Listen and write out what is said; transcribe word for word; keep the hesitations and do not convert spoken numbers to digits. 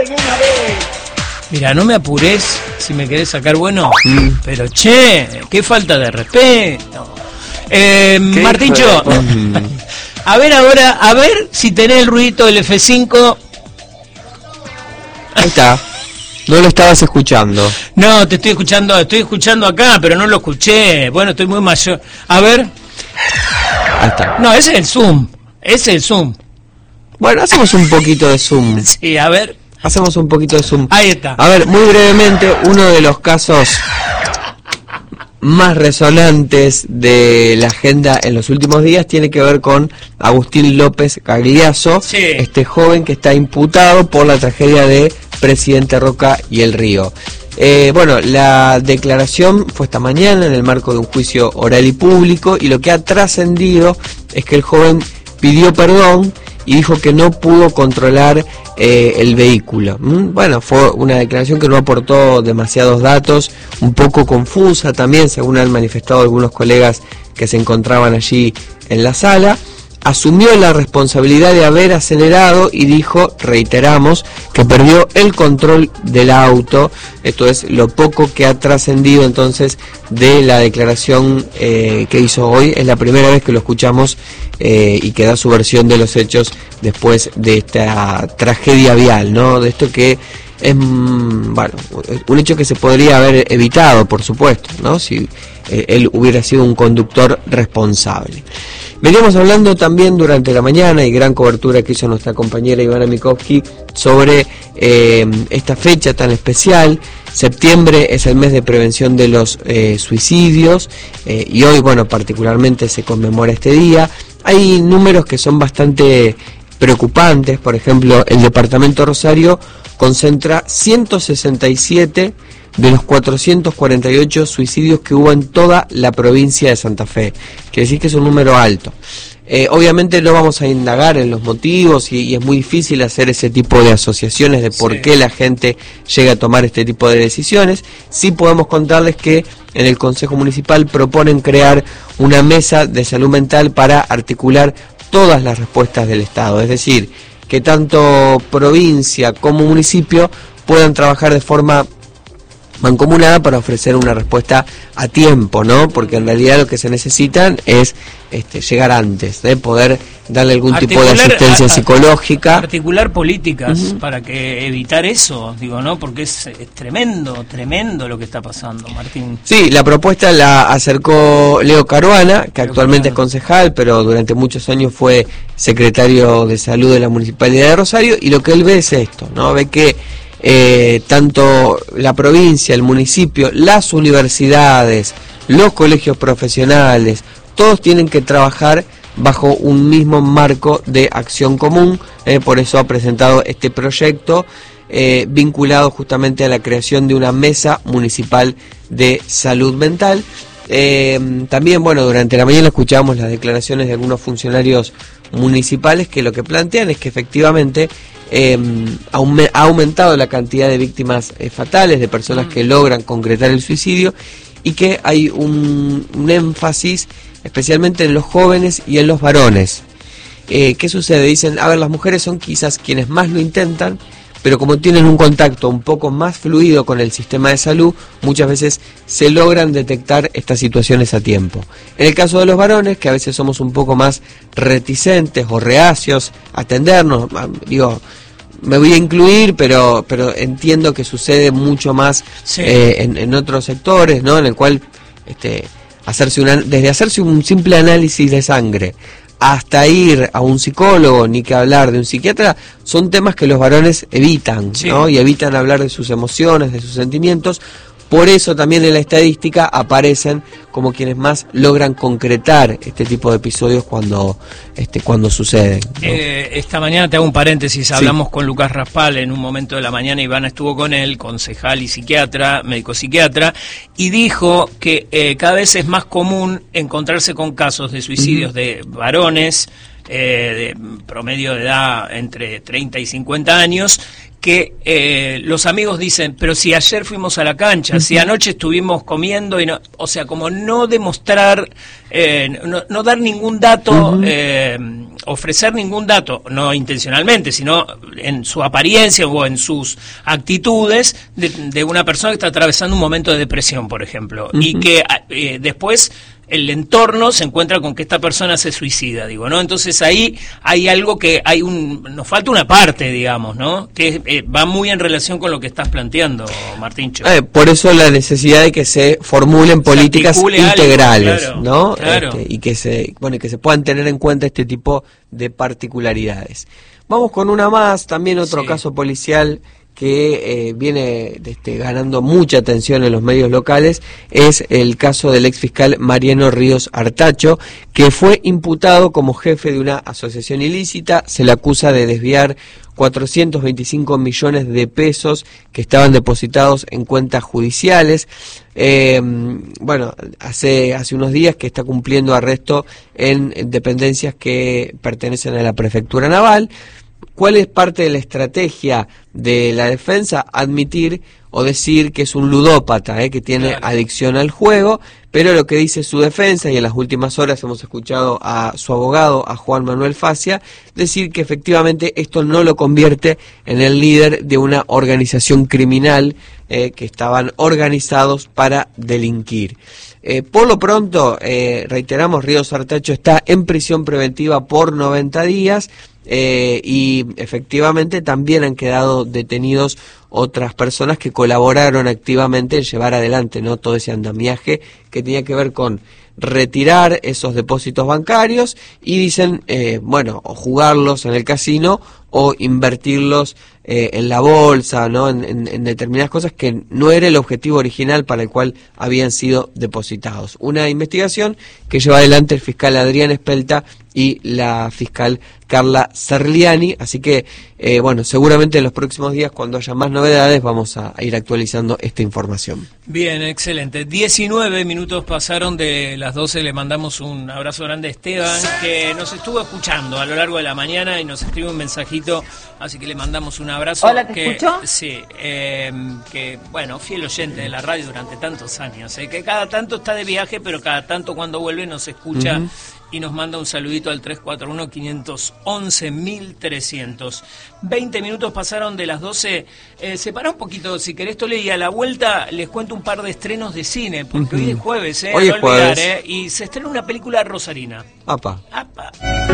alguna vez. Mira, no me apures si me querés sacar bueno, mm. pero che, qué falta de respeto. Eh, Martincho, a ver ahora, a ver si tenés el ruidito del F cinco. Ahí está. No lo estabas escuchando. No, te estoy escuchando, estoy escuchando acá, pero no lo escuché. Bueno, estoy muy mayor. A ver. Ahí está. No, ese es el Zoom. Ese es el Zoom. Bueno, hacemos un poquito de Zoom. Sí, a ver. Hacemos un poquito de Zoom. Ahí está. A ver, muy brevemente, uno de los casos más resonantes de la agenda en los últimos días tiene que ver con Agustín López Gagliasso, sí. este joven que está imputado por la tragedia de Presidente Roca y El Río. Eh, bueno, la declaración fue esta mañana en el marco de un juicio oral y público, y lo que ha trascendido es que el joven pidió perdón y dijo que no pudo controlar eh, el vehículo. ¿Mm? Bueno, fue una declaración que no aportó demasiados datos, un poco confusa también, según han manifestado algunos colegas que se encontraban allí en la sala. Asumió la responsabilidad de haber acelerado y dijo, reiteramos, que perdió el control del auto. Esto es lo poco que ha trascendido entonces de la declaración eh, que hizo hoy. Es la primera vez que lo escuchamos eh, y que da su versión de los hechos después de esta tragedia vial, ¿no? De esto que es, bueno, un hecho que se podría haber evitado, por supuesto, ¿no? Si eh, él hubiera sido un conductor responsable. Veníamos hablando también durante la mañana, y gran cobertura que hizo nuestra compañera Ivana Mikovsky, sobre eh, esta fecha tan especial. Septiembre es el mes de prevención de los eh, suicidios, eh, y hoy, bueno, particularmente se conmemora este día. Hay números que son bastante preocupantes. Por ejemplo, el departamento Rosario concentra ciento sesenta y siete de los cuatrocientos cuarenta y ocho suicidios que hubo en toda la provincia de Santa Fe. Quiere decir que es un número alto. Eh, obviamente no vamos a indagar en los motivos, y, y es muy difícil hacer ese tipo de asociaciones de por sí. qué la gente llega a tomar este tipo de decisiones. Sí podemos contarles que en el Consejo Municipal proponen crear una mesa de salud mental para articular todas las respuestas del Estado. Es decir, que tanto provincia como municipio puedan trabajar de forma mancomunada para ofrecer una respuesta a tiempo, ¿no? Porque en realidad lo que se necesitan es este, llegar antes, de poder darle algún articular, tipo de asistencia a, a, psicológica. Articular políticas uh-huh. para que evitar eso, digo, ¿no? Porque es, es tremendo, tremendo lo que está pasando, Martín. Sí, la propuesta la acercó Leo Caruana, que Leo actualmente Caruana. es concejal, pero durante muchos años fue secretario de Salud de la Municipalidad de Rosario, y lo que él ve es esto, ¿no? Ve que Eh, tanto la provincia, el municipio, las universidades, los colegios profesionales, todos tienen que trabajar bajo un mismo marco de acción común. Eh, por eso ha presentado este proyecto eh, vinculado justamente a la creación de una mesa municipal de salud mental. Eh, también, bueno, durante la mañana escuchamos las declaraciones de algunos funcionarios municipales que lo que plantean es que efectivamente Eh, ha aumentado la cantidad de víctimas eh, fatales, de personas que logran concretar el suicidio, y que hay un, un énfasis especialmente en los jóvenes y en los varones. Eh, ¿Qué sucede? Dicen, a ver, las mujeres son quizás quienes más lo intentan, pero como tienen un contacto un poco más fluido con el sistema de salud, muchas veces se logran detectar estas situaciones a tiempo. En el caso de los varones, que a veces somos un poco más reticentes o reacios a atendernos, digo, me voy a incluir, pero pero entiendo que sucede mucho más sí. eh, en, en otros sectores, ¿no? En el cual este, hacerse una, desde hacerse un simple análisis de sangre hasta ir a un psicólogo, ni que hablar de un psiquiatra, son temas que los varones evitan, sí. ¿no? Y evitan hablar de sus emociones, de sus sentimientos. Por eso también en la estadística aparecen como quienes más logran concretar este tipo de episodios cuando este cuando suceden, ¿no? Eh, esta mañana te hago un paréntesis, hablamos sí. con Lucas Raspal en un momento de la mañana, Ivana estuvo con él, concejal y psiquiatra, médico psiquiatra, y dijo que eh, cada vez es más común encontrarse con casos de suicidios uh-huh. de varones, eh, de promedio de edad entre treinta y cincuenta años, que eh, los amigos dicen, pero si ayer fuimos a la cancha, uh-huh. si anoche estuvimos comiendo, y no, o sea, como no demostrar, eh, no, no dar ningún dato, uh-huh. eh, ofrecer ningún dato, no intencionalmente, sino en su apariencia o en sus actitudes de, de una persona que está atravesando un momento de depresión, por ejemplo, uh-huh. y que eh, después el entorno se encuentra con que esta persona se suicida, digo, ¿no? Entonces ahí hay algo que hay un, nos falta una parte, digamos, ¿no? Que eh, va muy en relación con lo que estás planteando, Martíncho. Eh, por eso la necesidad de que se formulen políticas se integrales, algo, claro, ¿no? Claro. Este, y que se, bueno, que se puedan tener en cuenta este tipo de particularidades. Vamos con una más, también otro sí. caso policial que eh, viene este, ganando mucha atención en los medios locales, es el caso del exfiscal Mariano Ríos Artacho, que fue imputado como jefe de una asociación ilícita. Se le acusa de desviar cuatrocientos veinticinco millones de pesos que estaban depositados en cuentas judiciales. Eh, bueno, hace, hace unos días que está cumpliendo arresto en, en dependencias que pertenecen a la Prefectura Naval. ¿Cuál es parte de la estrategia de la defensa? Admitir o decir que es un ludópata, ¿eh? que tiene claro. adicción al juego, pero lo que dice su defensa, y en las últimas horas hemos escuchado a su abogado, a Juan Manuel Facia, decir que efectivamente esto no lo convierte en el líder de una organización criminal eh, que estaban organizados para delinquir. Eh, por lo pronto, eh, reiteramos, Ríos Artacho está en prisión preventiva por noventa días, Eh, y efectivamente también han quedado detenidos otras personas que colaboraron activamente en llevar adelante, ¿no?, todo ese andamiaje que tenía que ver con retirar esos depósitos bancarios y dicen, eh, bueno, o jugarlos en el casino o invertirlos eh, en la bolsa, ¿no?, en, en, en determinadas cosas que no era el objetivo original para el cual habían sido depositados. Una investigación que lleva adelante el fiscal Adrián Espelta y la fiscal Carla Serliani, así que, eh, bueno, seguramente en los próximos días, cuando haya más novedades, vamos a, a ir actualizando esta información. Bien, excelente. diecinueve minutos pasaron de las doce, le mandamos un abrazo grande a Esteban, que nos estuvo escuchando a lo largo de la mañana y nos escribe un mensajito, así que le mandamos un abrazo. Hola, ¿te que, escuchó? Sí, eh, que, bueno, fiel oyente de la radio durante tantos años, eh, que cada tanto está de viaje, pero cada tanto cuando vuelve nos escucha. Uh-huh. Y nos manda un saludito al tres cuatro uno, cinco once, mil trescientos. veinte minutos pasaron de las doce. Eh, separa un poquito, si querés, Tole, y a la vuelta les cuento un par de estrenos de cine, porque uh-huh. hoy es jueves, eh, hoy no es jueves. olvidar, eh, y se estrena una película rosarina. Apa. Apa.